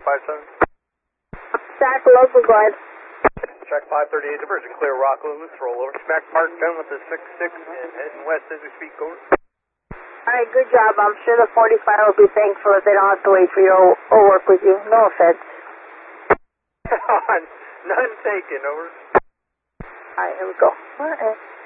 57. Stack local guard. Track 538 diversion, clear Rock Loomis, roll over. Smack Park, done with the 6-6 and heading west as we speak, over. Alright, good job. I'm sure the 45 will be thankful if they don't have to wait for you or work with you. No offense. None taken, over. Alright, here we go. Alright.